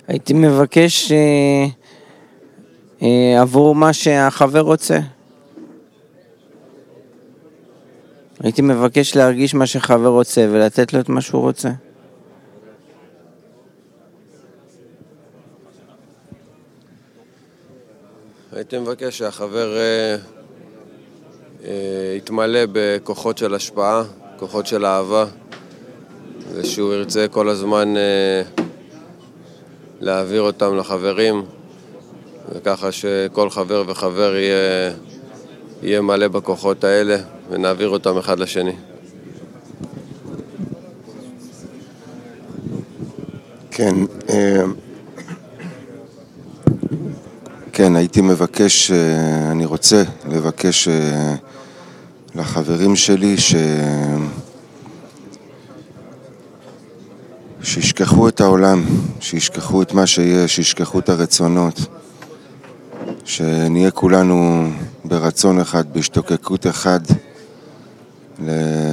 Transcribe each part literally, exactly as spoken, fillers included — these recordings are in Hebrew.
הייתי מבקש אה, אה, עבור מה שהחבר רוצה. הייתי מבקש להרגיש מה שחבר רוצה ולתת לו את מה שהוא רוצה. הייתי מבקש שהחבר אה, אה, יתמלא בכוחות של השפעה, כוחות של אהבה, ושהוא ירצה כל הזמן אה, להעביר אותם לחברים, וככה שכל חבר וחבר יהיה, יהיה מלא בכוחות האלה, ונעביר אותם אחד לשני. כן, כן, הייתי מבקש, אני רוצה לבקש לחברים שלי ש... שישכחו את העולם, שישכחו את מה שיש, שישכחו את הרצונות, שנהיה כולנו ברצון אחד, בהשתוקקות אחד, ל...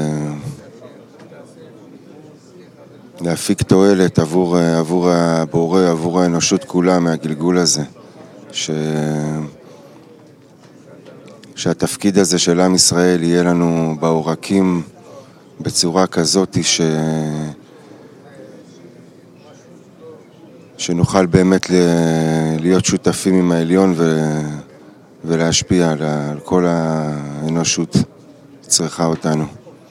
להפיק תועלת עבור, עבור הבורא, עבור האנושות כולה מהגלגול הזה. ש... שהתפקיד הזה של עם ישראל יהיה לנו בעורקים בצורה כזאת ש... שנוכל באמת ל... להיות שותפים עם העליון ו... ולהשפיע על, על כל האנושות צריכה אותנו.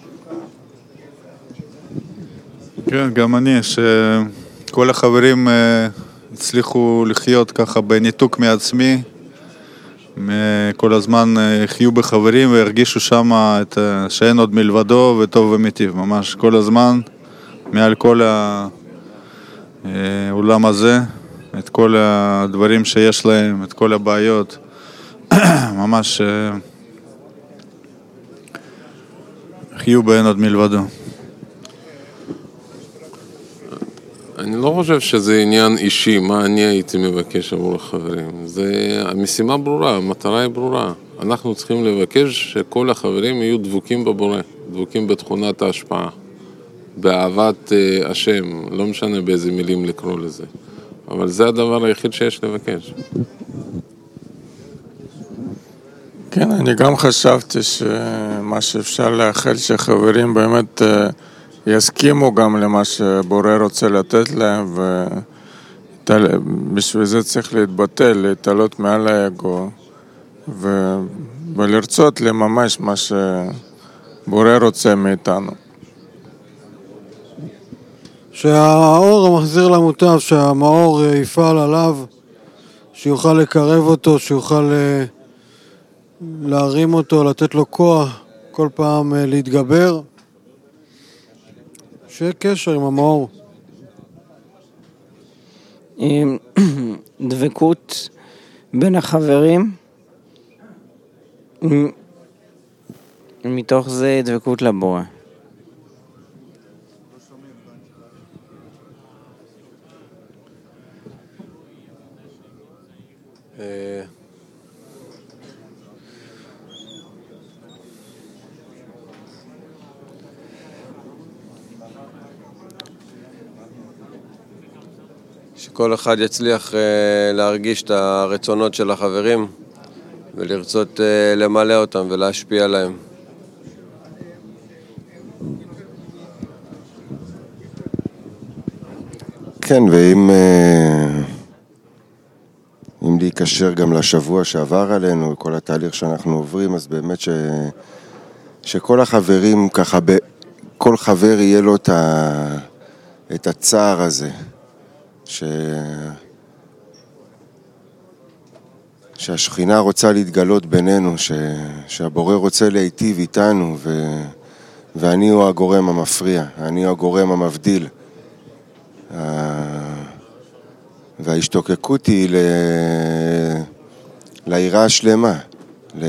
כן, גם אני, שכל החברים הצליחו לחיות ככה בניתוק מעצמי, כל הזמן חיו בחברים והרגישו שם את, שאין עוד מלבדו וטוב ומיטיב, ממש כל הזמן, מעל כל העולם הזה, את כל הדברים שיש להם, את כל הבעיות, ממש חיו באין עוד מלבדו. אני לא חושב שזה עניין אישי, מה אני הייתי מבקש עבור החברים. זה המשימה ברורה, המטרה היא ברורה. אנחנו צריכים לבקש שכל החברים יהיו דבוקים בבורא, דבוקים בתכונת ההשפעה, באהבת uh, השם, לא משנה באיזה מילים לקרוא לזה. אבל זה הדבר היחיד שיש לבקש. כן, אני גם חשבתי שמה שאפשר לאחל שחברים באמת... Uh, יסכימו גם למה שבורא רוצה לתת להם, ובשביל זה צריך להתבטל, להתעלות מעל האגו, ו... ולרצות לממש מה שבורא רוצה מאיתנו. שהאור המחזיר למוטב, שהמאור יפעל עליו, שיוכל לקרב אותו, שיוכל להרים אותו, לתת לו כוח, כל פעם להתגבר. שיהיה קשר עם המאור. דבקות בין החברים, מתוך זה דבקות לבורא. שכל אחד יצליח להרגיש את הרצונות של החברים ולרצות למלא אותם ולהשפיע עליהם. כן, ואם אם להיקשר גם לשבוע שעבר עלינו, כל התהליך שאנחנו עוברים, אז באמת ש, שכל החברים ככה, ב, כל חבר יהיה לו את, ה, את הצער הזה. ש... שהשכינה רוצה להתגלות בינינו, ש... שהבורא רוצה להיטיב איתנו, ו... ואני הוא הגורם המפריע, אני הוא הגורם המבדיל. וההשתוקקות היא ל... לעירה השלמה, ל...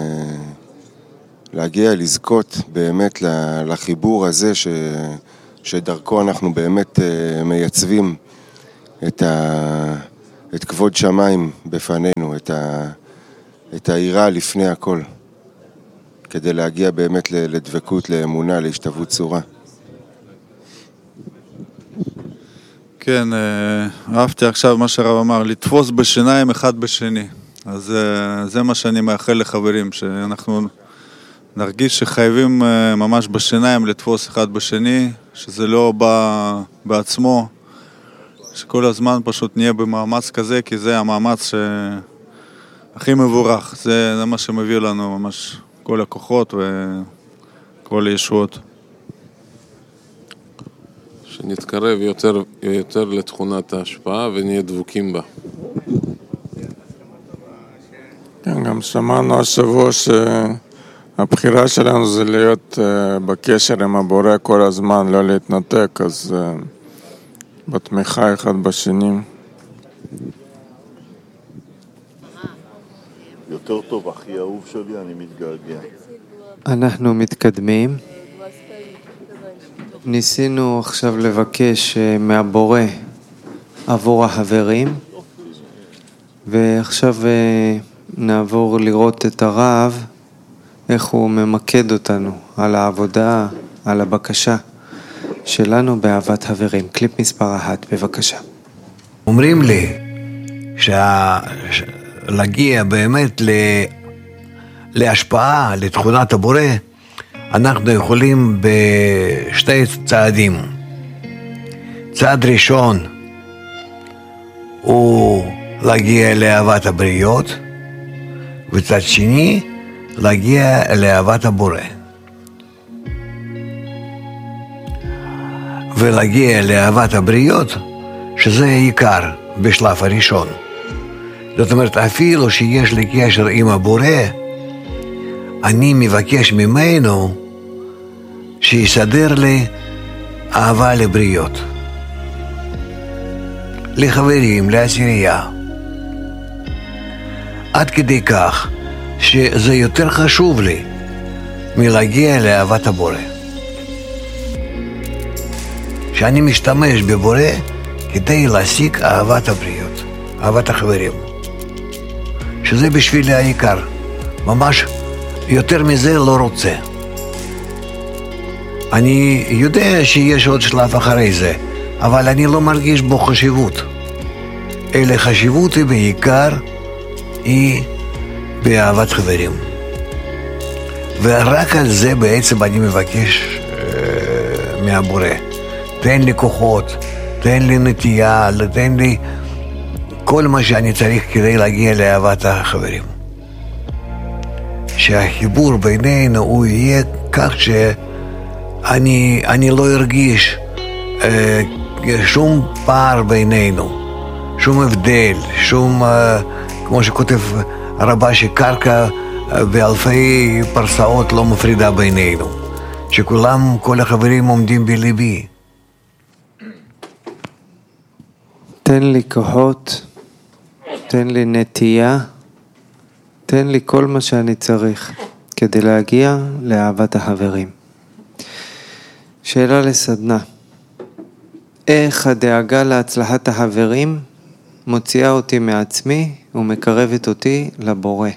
להגיע, לזכות באמת לחיבור הזה ש... שדרכו אנחנו באמת מייצבים את, ה... את כבוד שמיים בפנינו, את, ה... את העירה לפני הכל, כדי להגיע באמת לדבקות, לאמונה, להשתוות צורה. כן, אהבתי עכשיו מה שהרב אמר, לתפוס בשיניים אחד בשני. אז זה מה שאני מאחל לחברים, שאנחנו נרגיש שחייבים ממש בשיניים לתפוס אחד בשני, שזה לא בא בעצמו, שכל הזמן פשוט נהיה במאמץ כזה, כי זה המאמץ שהכי מבורך. זה, זה מה שמביא לנו ממש כל הכוחות וכל הישועות. שנתקרב יותר, יותר לתכונת ההשפעה ונהיה דבוקים בה. כן, גם שמענו השבוע שהבחירה שלנו זה להיות בקשר עם הבורא כל הזמן, לא להתנתק, אז בתמיכה אחד בשני. יותר טוב, אחי אהוב שלי, אני מתגעגע. אנחנו מתקדמים. ניסינו עכשיו לבקש מהבורא עבור החברים, ועכשיו נעבור לראות את הרב, איך הוא ממקד אותנו על העבודה, על הבקשה שלנו באהבת חברים. קליפ מספר אחת, בבקשה. אומרים לי שלהגיע באמת להשפעה, לתכונת הבורא, אנחנו יכולים בשתי צעדים. צעד ראשון הוא להגיע לאהבת הבריות, וצעד שני להגיע לאהבת הבורא. ולהגיע לאהבת הבריות, שזה העיקר בשלב הראשון. זאת אומרת, אפילו שיש לי קשר עם הבורא, אני מבקש ממנו שיסדר לי אהבה לבריות, לחברים, לעשירייה. עד כדי כך שזה יותר חשוב לי מלהגיע לאהבת הבורא. שאני משתמש בבורא כדי להשיג אהבת הבריות, אהבת החברים. שזה בשבילי העיקר. ממש יותר מזה לא רוצה. אני יודע שיש עוד שלב אחרי זה, אבל אני לא מרגיש בו חשיבות. אלא חשיבות היא בעיקר היא באהבת חברים. ורק על זה בעצם אני מבקש אה, מהבורא. תן לי כוחות, תן לי נטייה, תן לי כל מה שאני צריך כדי להגיע לאהבת החברים. שהחיבור בינינו הוא יהיה כך שאני אני לא ארגיש אה, שום פער בינינו, שום הבדל, שום, אה, כמו שכותב הרבה, שקרקע אה, באלפי פרסאות לא מפרידה בינינו, שכולם, כל החברים עומדים בליבי. תן לי כוחות, תן לי נטייה, תן לי כל מה שאני צריך כדי להגיע לאהבת החברים. שאלה לסדנה. איך הדאגה להצלחת החברים מוציאה אותי מעצמי ומקרבת אותי לבורא?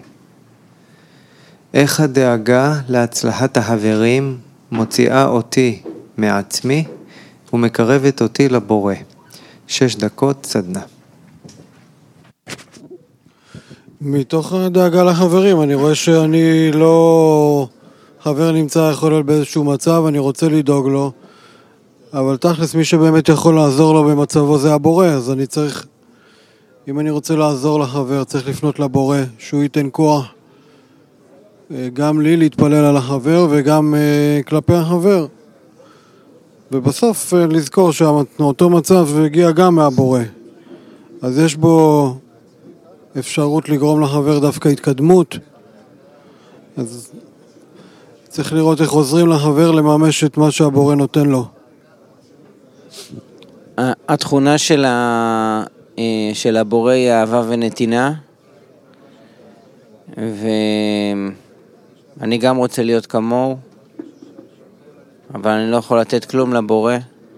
איך הדאגה להצלחת החברים מוציאה אותי מעצמי ומקרבת אותי לבורא? שש דקות סדנה. מתוך הדאגה לחברים, אני רואה שאני לא... חבר נמצא יכול להיות באיזשהו מצב, אני רוצה לדאוג לו, אבל תכלס מי שבאמת יכול לעזור לו במצבו זה הבורא, אז אני צריך, אם אני רוצה לעזור לחבר, צריך לפנות לבורא, שהוא ייתן כוח, גם לי להתפלל על החבר וגם כלפי החבר. ובסוף לזכור שאותו מצב הגיע גם מהבורא. אז יש בו אפשרות לגרום לחבר דווקא התקדמות. אז צריך לראות איך עוזרים לחבר לממש את מה שהבורא נותן לו. התכונה של, ה... של הבורא היא אהבה ונתינה. ואני גם רוצה להיות כמוהו. אבל אני לא יכול לתת כלום לבורא.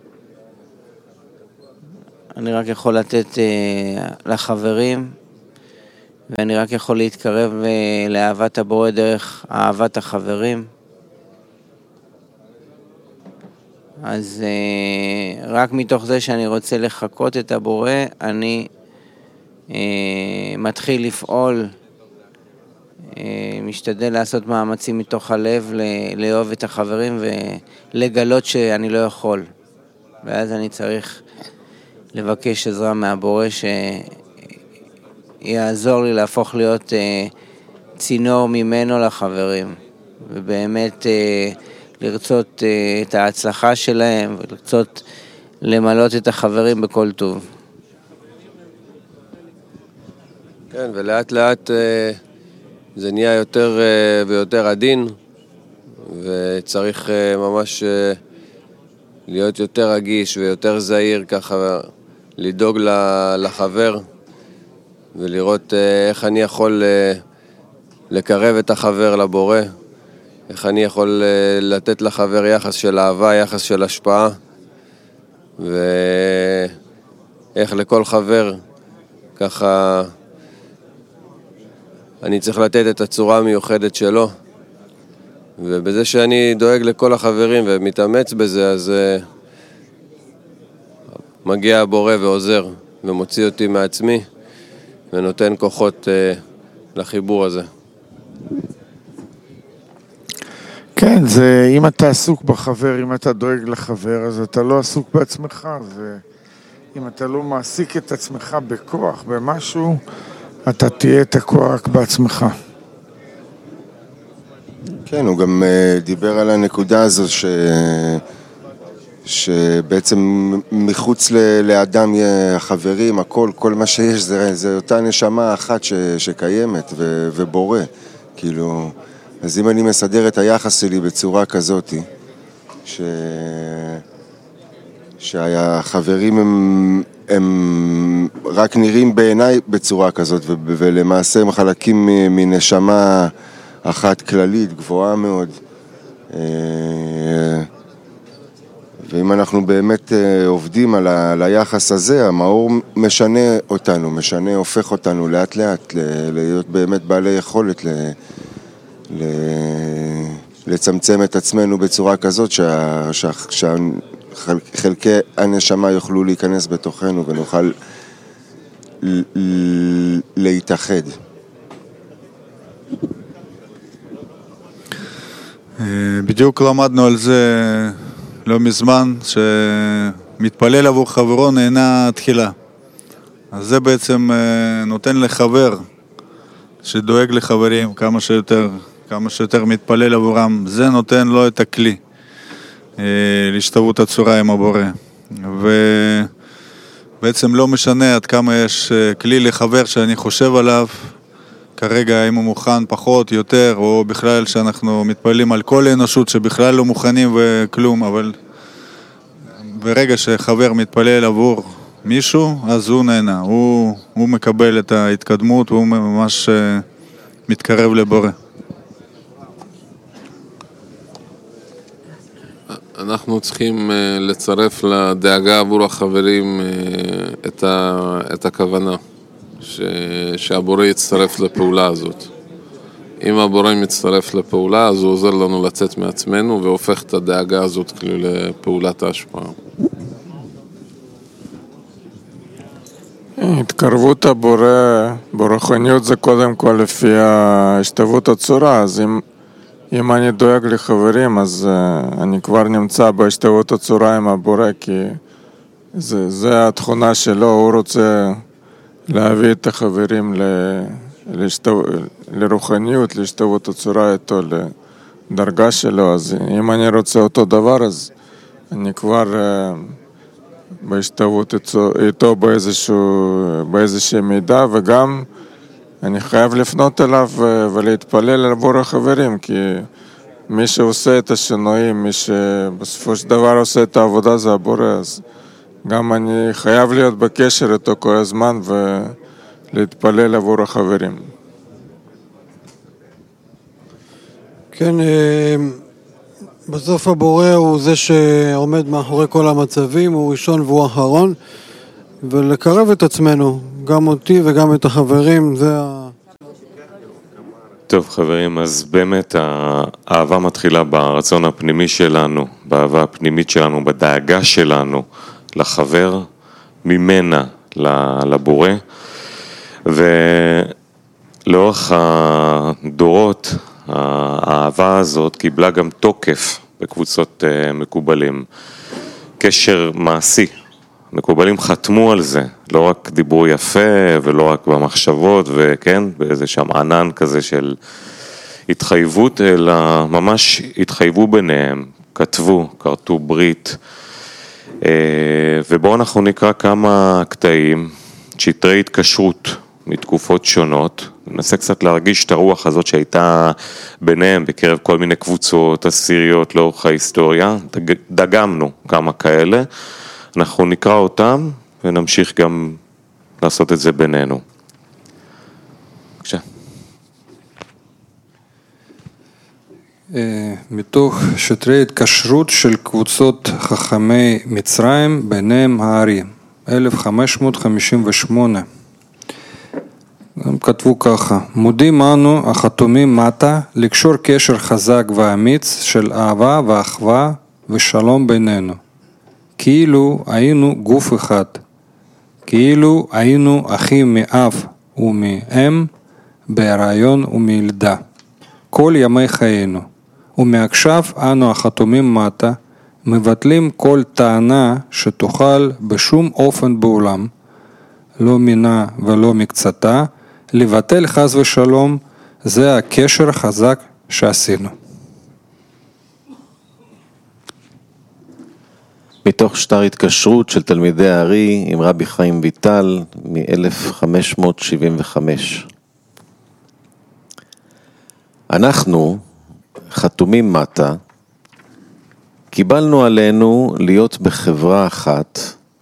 אני רק יכול לתת אה, לחברים, ואני רק יכול להתקרב אה, לאהבת הבורא דרך אהבת החברים. אז אה, רק מתוך זה שאני רוצה לחקות את הבורא, אני אה, מתחיל לפעול, אה, משתדל לעשות מאמצים מתוך הלב, לאהוב את החברים ולגלות שאני לא יכול. ואז אני צריך לבקש עזרה מהבורא שיעזור לי להפוך להיות אה, צינור ממנו לחברים, ובאמת אה, לרצות אה, את ההצלחה שלהם, ולרצות למלות את החברים בכל טוב. כן, ולאט לאט אה, זה נהיה יותר אה, ויותר עדין, וצריך אה, ממש אה, להיות יותר רגיש ויותר זהיר, ככה לדאוג לחבר, ולראות אה, איך אני יכול אה, לקרב את החבר לבורא, איך אני יכול לתת לחבר יחס של אהבה, יחס של השפעה, ואיך לכל חבר ככה אני צריך לתת את הצורה המיוחדת שלו. ובזה שאני דואג לכל החברים ומתאמץ בזה, אז מגיע הבורא ועוזר ומוציא אותי מעצמי ונותן כוחות לחיבור הזה. כן, זה, אם אתה עסוק בחבר, אם אתה דואג לחבר, אז אתה לא עסוק בעצמך, ואם אתה לא מעסיק את עצמך בכוח, במשהו, אתה תהיה תקוע רק בעצמך. כן, הוא גם uh, דיבר על הנקודה הזו ש... שבעצם מחוץ ל... לאדם החברים, הכל, כל מה שיש, זה, זה אותה נשמה אחת ש... שקיימת ו... ובורא, כאילו... אז אם אני מסדר את היחס שלי בצורה כזאת, ש... שהחברים הם, הם רק נראים בעיניי בצורה כזאת, ו... ולמעשה הם חלקים מנשמה אחת כללית, גבוהה מאוד. ואם אנחנו באמת עובדים על, ה... על היחס הזה, המאור משנה אותנו, משנה, הופך אותנו לאט לאט, להיות באמת בעלי יכולת ל... לצמצם את עצמנו בצורה כזאת שחלקי הנשמה יוכלו להיכנס בתוכנו ונוכל להתאחד. בדיוק למדנו על זה לא מזמן, שמתפלל עבור חברו נהנה תחילה. אז זה בעצם נותן לחבר שדואג לחברים כמה שיותר כמה שיותר מתפלל עבורם, זה נותן לו את הכלי אה, להשתוות הצורה עם הבורא. ובעצם לא משנה עד כמה יש כלי לחבר שאני חושב עליו, כרגע אם הוא מוכן פחות, יותר, או בכלל שאנחנו מתפללים על כל האנושות שבכלל לא מוכנים וכלום, אבל ברגע שחבר מתפלל עבור מישהו, אז הוא נהנה, הוא, הוא מקבל את ההתקדמות, והוא ממש אה, מתקרב לבורא. אנחנו צריכים לצרף לדאגה עבור החברים את, ה, את הכוונה, ש, שהבורא יצטרף לפעולה הזאת. אם הבורא מצטרף לפעולה, אז הוא עוזר לנו לצאת מעצמנו והופך את הדאגה הזאת כאילו לפעולת ההשפעה. התקרבות הבורא ברוחניות זה קודם כל לפי השתוות הצורה, אז אם אם אני דואג לחברים, אז uh, אני כבר נמצא בהשתוות הצורה עם הבורא, כי זה, זה התכונה שלו, הוא רוצה להביא את החברים ל, להשתו, לרוחניות, להשתוות הצורה איתו, לדרגה שלו, אז אם אני רוצה אותו דבר, אז אני כבר uh, בהשתוות איתו באיזשהו, באיזושהי מידה, וגם אני חייב לפנות אליו ולהתפלל עבור החברים, כי מי שעושה את השינויים, מי שבסופו של דבר עושה את העבודה זה הבורא, אז גם אני חייב להיות בקשר איתו כל הזמן ולהתפלל עבור החברים. כן, בסוף הבורא הוא זה שעומד מאחורי כל המצבים, הוא ראשון והוא אחרון, ולקרב את עצמנו, גם אותי וגם את החברים, זה טוב חברים, אז באמת האהבה מתחילה ברצון הפנימי שלנו, באהבה הפנימית שלנו, בדאגה שלנו לחבר, ממנה לבורא, ולאורך הדורות האהבה הזאת קיבלה גם תוקף בקבוצות מקובלים, קשר מעשי. מקובלים חתמו על זה, לא רק דיברו יפה ולא רק במחשבות וכן, באיזה שם ענן כזה של התחייבות, אלא ממש התחייבו ביניהם, כתבו, כרתו ברית. ובואו אנחנו נקרא כמה קטעים, שטרי התקשרות מתקופות שונות, ננסה קצת להרגיש את הרוח הזאת שהייתה ביניהם בקרב כל מיני קבוצות אסיריות לאורך ההיסטוריה, דגמנו כמה כאלה, אנחנו נקרא אותם ונמשיך גם לעשות את זה בינינו. בבקשה. מתוך שטרי התקשרות של קבוצות חכמי מצרים, ביניהם הארי, אלף חמש מאות חמישים ושמונה. הם כתבו ככה: מודים אנו החתומים מטה לקשור קשר חזק ואמיץ של אהבה ואחווה ושלום בינינו. כאילו היינו גוף אחד, כאילו היינו אחים מאב ומאם, בהיריון ומילדה, כל ימי חיינו. ומעכשיו אנו החתומים מטה, מבטלים כל טענה שתוכל בשום אופן בעולם, לא מינה ולא מקצתה, לבטל חס ושלום, זה הקשר החזק שעשינו. מתוך שטר התקשרות של תלמידי הארי עם רבי חיים ויטל מ-אלף חמש מאות שבעים וחמש. אנחנו, חתומים מטה, קיבלנו עלינו להיות בחברה אחת,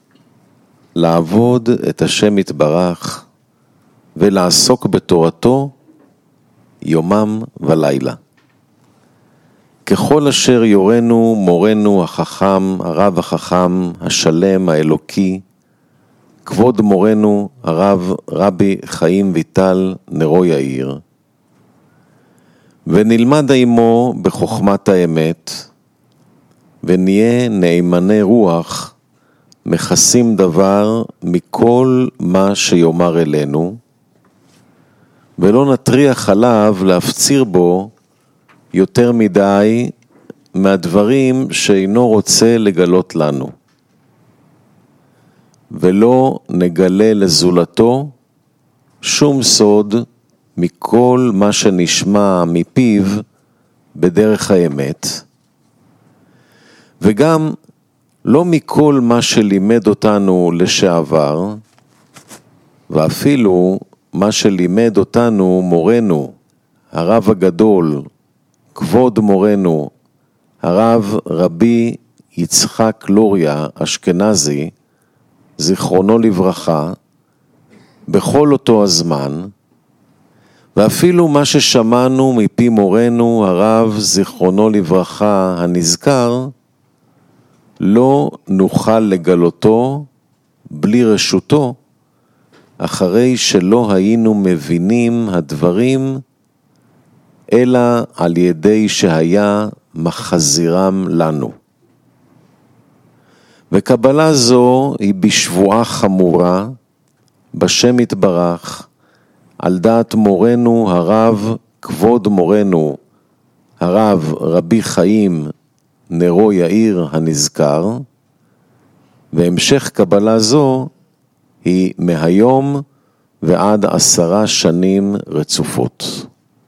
לעבוד את השם יתברך ולעסוק בתורתו יומם ולילה. ככל אשר יורנו מורנו החכם, הרב החכם, השלם, האלוקי, כבוד מורנו הרב רבי חיים ויטל נרו יאיר, ונלמד עמו בחוכמת האמת, ונהיה נאמני רוח, מכסים דבר מכל מה שיאמר אלינו, ולא נטריח עליו להפציר בו יותר מדי מהדברים שאינו רוצה לגלות לנו, ולא נגלה לזולתו שום סוד מכל מה שנשמע מפיו בדרך האמת, וגם לא מכל מה שלימד אותנו לשעבר, ואפילו מה שלימד אותנו מורנו, הרב הגדול, כבוד מורנו, הרב רבי יצחק לוריה אשכנזי, זיכרונו לברכה, בכל אותו הזמן, ואפילו מה ששמענו מפי מורנו, הרב זיכרונו לברכה הנזכר, לא נוכל לגלותו בלי רשותו, אחרי שלא היינו מבינים הדברים, אלא על ידי שהיה מחזירם לנו. וקבלה זו היא בשבועה חמורה, בשם יתברך, על דעת מורנו הרב, כבוד מורנו, הרב רבי חיים נרו יאיר הנזכר, והמשך קבלה זו היא מהיום ועד עשרה שנים רצופות.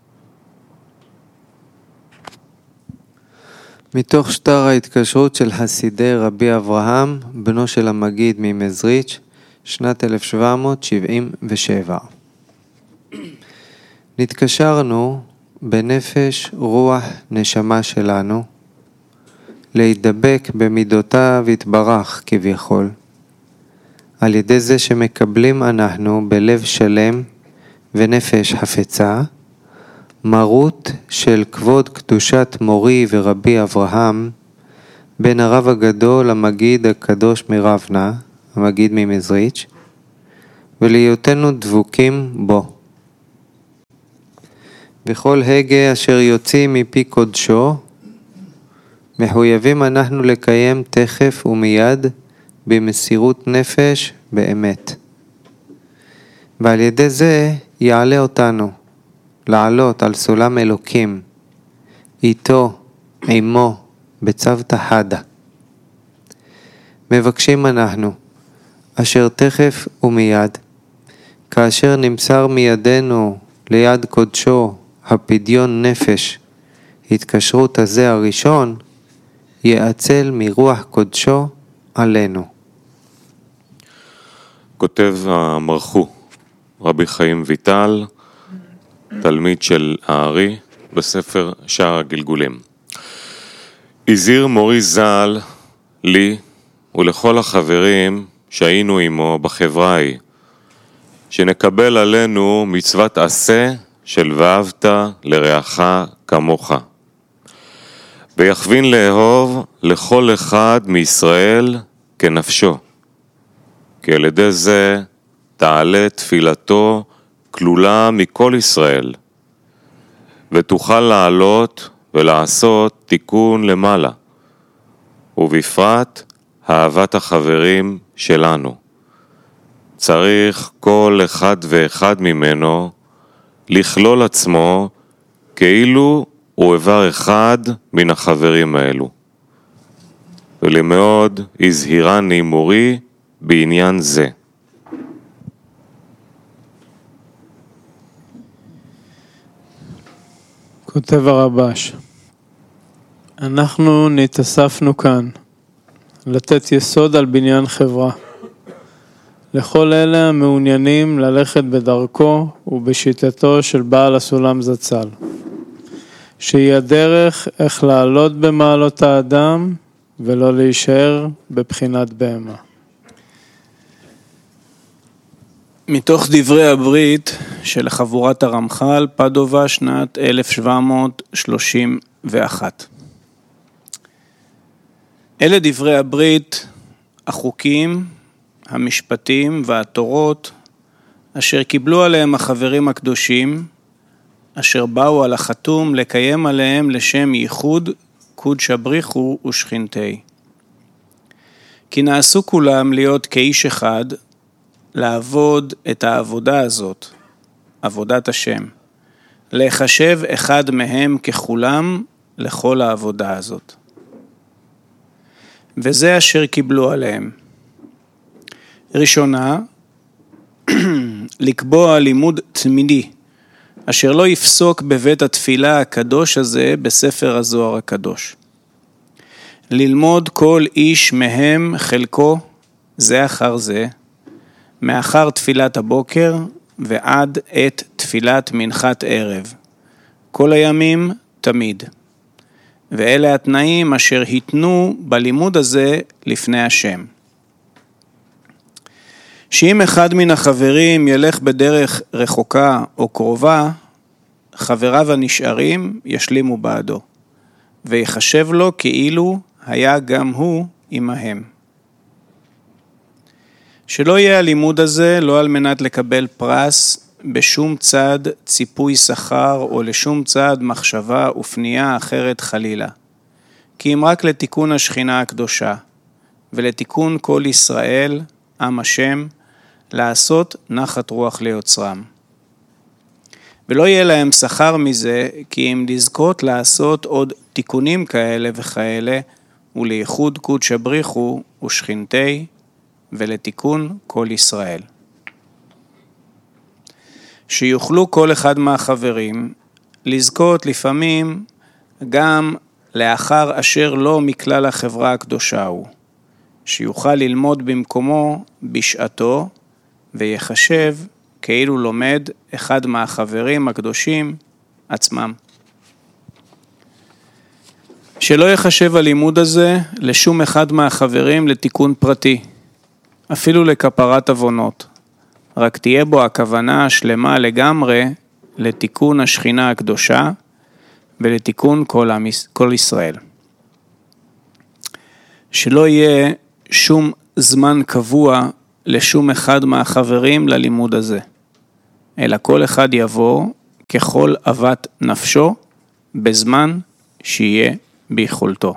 מתוך שטר ההתקשרות של חסידי רבי אברהם, בנו של המגיד ממזריץ', שנת אלף שבע מאות שבעים ושבע. נתקשרנו בנפש רוח נשמה שלנו, להידבק במידותיו יתברך כביכול, על ידי זה שמקבלים אנחנו בלב שלם ונפש חפצה, מרות של כבוד קדושת מורי ורבי אברהם, בן הרב הגדול המגיד הקדוש מרבנה, המגיד ממזריץ', ולהיותנו דבוקים בו. וכל הגה אשר יוציא מפי קודשו, מחויבים אנחנו לקיים תכף ומיד במסירות נפש באמת. ועל ידי זה יעלה אותנו לעלות על סולם אלוקים, איתו, עמו, בצוותא חדא. מבקשים אנחנו, אשר תכף ומיד, כאשר נמסר מידינו ליד קודשו הפדיון נפש, התקשרות הזה הראשון, יאצל מרוח קודשו עלינו. כותב המרחו, רבי חיים ויטל, תלמיד של הארי, בספר שער הגלגולים. הזהיר מורי ז"ל לי ולכל החברים שהיינו עמו בחברה ההיא, שנקבל עלינו מצוות עשה של ואהבת לרעך כמוך, ויכווין לאהוב לכל אחד מישראל כנפשו, כי על ידי זה תעלה תפילתו כלולה מכל ישראל, ותוכל לעלות ולעשות תיקון למעלה, ובפרט אהבת החברים שלנו. צריך כל אחד ואחד ממנו לכלול עצמו כאילו הוא איבר אחד מן החברים האלו. ולמאוד הזהירני מורי בעניין זה. כותב הרבש, אנחנו נתאספנו כאן לתת יסוד על בניין חברה לכל אלה המעוניינים ללכת בדרכו ובשיטתו של בעל הסולם זצ"ל, שהיא הדרך איך לעלות במעלות האדם ולא להישאר בבחינת בהמה. מתוך דברי הברית של חבורת הרמח"ל, פדובה, שנת אלף שבע מאות שלושים ואחת. אלה דברי הברית, החוקים, המשפטים והתורות, אשר קיבלו עליהם החברים הקדושים, אשר באו על החתום לקיים עליהם לשם ייחוד קודשא בריחו ושכינתי. כי נעשו כולם להיות כאיש אחד, לעבוד את העבודה הזאת, עבודת השם, להיחשב אחד מהם ככולם לכל העבודה הזאת. וזה אשר קיבלו עליהם. ראשונה, לקבוע לימוד תמידי, אשר לא יפסוק בבית התפילה הקדוש הזה בספר הזוהר הקדוש. ללמוד כל איש מהם חלקו זה אחר זה, מאחר תפילת הבוקר ועד את תפילת מנחת ערב, כל הימים תמיד. ואלה התנאים אשר היתנו בלימוד הזה לפני השם. שאם אחד מן החברים ילך בדרך רחוקה או קרובה, חבריו הנשארים ישלימו בעדו, ויחשב לו כאילו היה גם הוא עמהם. שלא יהיה הלימוד הזה לא על מנת לקבל פרס בשום צד ציפוי שכר או לשום צד מחשבה ופנייה אחרת חלילה, כי אם רק לתיקון השכינה הקדושה ולתיקון כל ישראל, עם השם, לעשות נחת רוח ליוצרם. ולא יהיה להם שכר מזה, כי אם לזכות לעשות עוד תיקונים כאלה וכאלה, ולייחוד קודשא בריחו ושכינתי, ולתיקון כל ישראל. שיוכלו כל אחד מהחברים לזכות לפעמים גם לאחר אשר לא מכלל החברה הקדושה הוא, שיוכל ללמוד במקומו בשעתו, ויחשב כאילו לומד אחד מהחברים הקדושים עצמם. שלא יחשב הלימוד הזה לשום אחד מהחברים לתיקון פרטי, אפילו לכפרת עוונות, רק תהיה בו הכוונה השלמה לגמרי לתיקון השכינה הקדושה ולתיקון כל, עם, כל ישראל. שלא יהיה שום זמן קבוע לשום אחד מהחברים ללימוד הזה, אלא כל אחד יבוא ככל אהבת נפשו, בזמן שיהיה ביכולתו.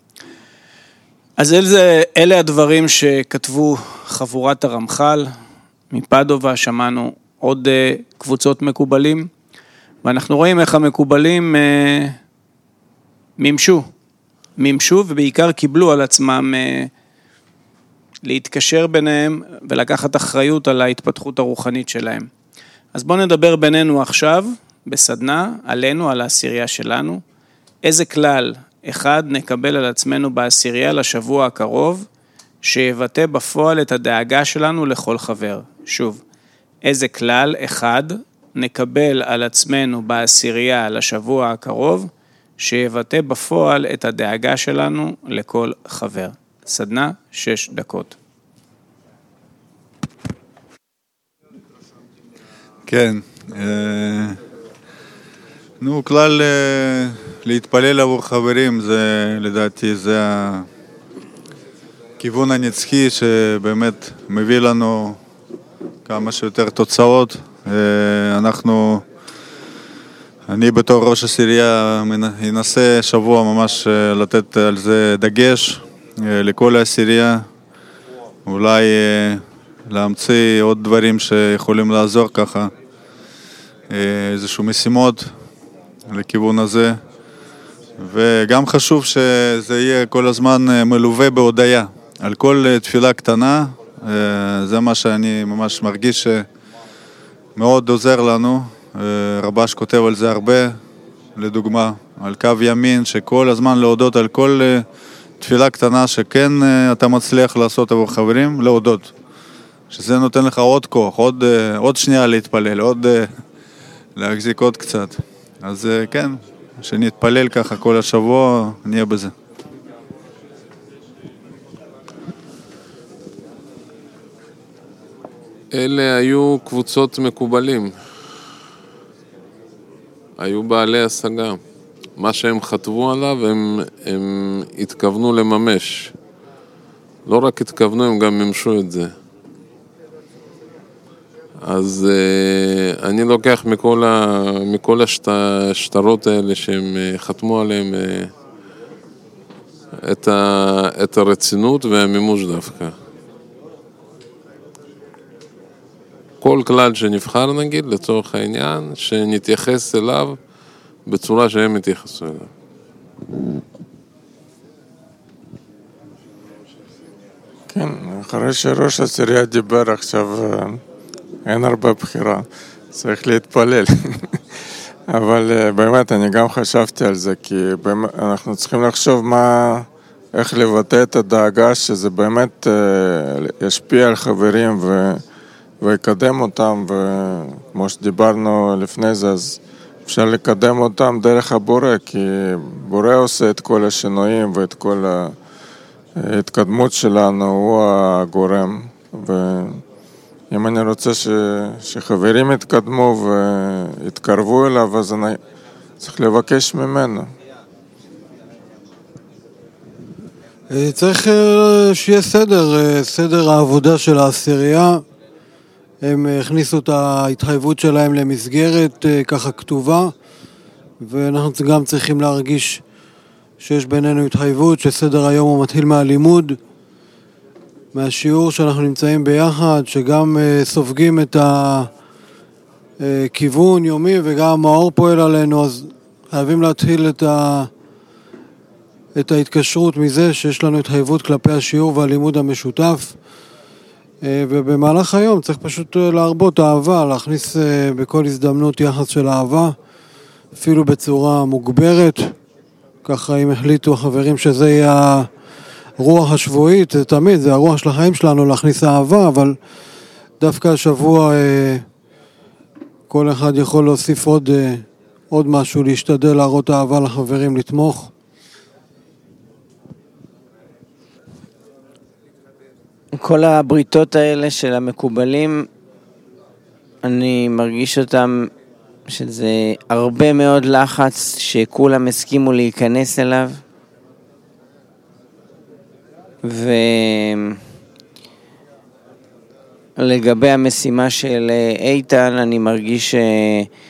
אז אלה, אלה הדברים שכתבו חבורת הרמח"ל, מפדובה שמענו עוד קבוצות מקובלים, ואנחנו רואים איך המקובלים מימשו, מימשו ובעיקר קיבלו על עצמם להתקשר ביניהם ולקחת אחריות על ההתפתחות הרוחנית שלהם. אז בואו נדבר בינינו עכשיו, בסדנה, עלינו, על העשירייה שלנו. איזה כלל אחד נקבל על עצמנו בעשירייה לשבוע הקרוב, שיבטא בפועל את הדאגה שלנו לכל חבר. שוב, איזה כלל אחד נקבל על עצמנו בעשירייה לשבוע הקרוב, שיבטא בפועל את הדאגה שלנו לכל חבר. סדנה, שש דקות. כן, נו, כלל להתפלל עבור חברים, זה לדעתי זה הכיוון הנצחי שבאמת מביא לנו כמה שיותר תוצאות. אנחנו, אני בתור ראש עשירייה אנסה שבוע ממש לתת על זה דגש לכל העשירייה, אולי להמציא עוד דברים שיכולים לעזור ככה, איזשהו משימות לכיוון הזה, וגם חשוב שזה יהיה כל הזמן מלווה בהודיה על כל תפילה קטנה. זה מה שאני ממש מרגיש שמאוד עוזר לנו. רבש כותב על זה הרבה, לדוגמה על קו ימין, שכל הזמן להודות על כל תפילה קטנה שכן אתה מצליח לעשות עבור חברים, להודות, שזה נותן לך עוד כוח, עוד, עוד שנייה להתפלל, עוד להחזיק עוד קצת. אז כן, שנתפלל ככה כל השבוע, נהיה בזה. אלה היו קבוצות מקובלים, היו בעלי השגה. מה שהם חתבו עליו, הם, הם התכוונו לממש. לא רק התכוונו, הם גם ממשו את זה. אז uh, אני לוקח מכל, ה, מכל השטרות האלה שהם uh, חתמו עליהם uh, את, ה, את הרצינות והמימוש דווקא. כל כלל שנבחר נגיד, לצורך העניין, שנתייחס אליו בצורה שהם מתייחסו אליו. כן, אחרי שראש עשירייה דיבר עכשיו, אין הרבה בחירה, צריך להתפלל. אבל באמת אני גם חשבתי על זה, כי באמת, אנחנו צריכים לחשוב מה, איך לבטא את הדאגה, שזה באמת ישפיע על חברים ו, ויקדם אותם, וכמו שדיברנו לפני זה, אז אפשר לקדם אותם דרך הבורא, כי בורא עושה את כל השינויים ואת כל ההתקדמות שלנו, הוא הגורם. ואם אני רוצה ש... שחברים יתקדמו ויתקרבו אליו, אז אני צריך לבקש ממנו. צריך שיהיה סדר, סדר העבודה של העשירייה. הם הכניסו את ההתחייבות שלהם למסגרת ככה כתובה, ואנחנו גם צריכים להרגיש שיש בינינו התחייבות, שסדר היום הוא מתחיל מהלימוד, מהשיעור שאנחנו נמצאים ביחד, שגם סופגים את הכיוון יומי וגם האור פועל עלינו, אז חייבים להתחיל את, ה... את ההתקשרות מזה שיש לנו התחייבות כלפי השיעור והלימוד המשותף, ובמהלך היום צריך פשוט להרבות אהבה, להכניס בכל הזדמנות יחס של אהבה, אפילו בצורה מוגברת. ככה אם החליטו החברים שזה יהיה הרוח השבועית, זה תמיד, זה הרוח של החיים שלנו להכניס אהבה, אבל דווקא השבוע כל אחד יכול להוסיף עוד, עוד משהו, להשתדל להראות אהבה לחברים, לתמוך. כל הבריתות האלה של המקובלים, אני מרגיש אותם שזה הרבה מאוד לחץ שכולם הסכימו להיכנס אליו, ולגבי המשימה של איתן, אני מרגיש